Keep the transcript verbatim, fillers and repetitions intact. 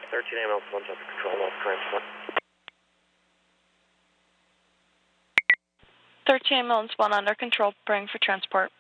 thirteen ambulance one under control, low current one. thirteen ambulance one under control, preparing for transport.